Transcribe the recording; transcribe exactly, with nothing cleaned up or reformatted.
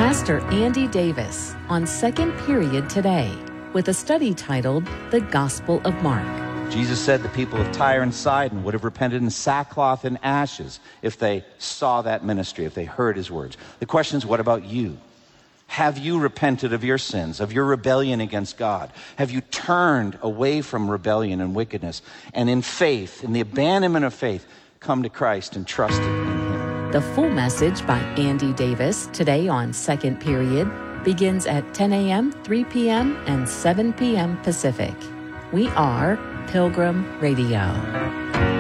Pastor Andy Davis on Second Period today with a study titled The Gospel of Mark. Jesus said the people of Tyre and Sidon would have repented in sackcloth and ashes if they saw that ministry, if they heard his words. The question is, what about you? Have you repented of your sins, of your rebellion against God? Have you turned away from rebellion and wickedness and in faith, in the abandonment of faith, come to Christ and trusted in him? The full message by Andy Davis today on Second Period begins at ten a.m., three p.m., and seven p.m. Pacific. We are Pilgrim Radio.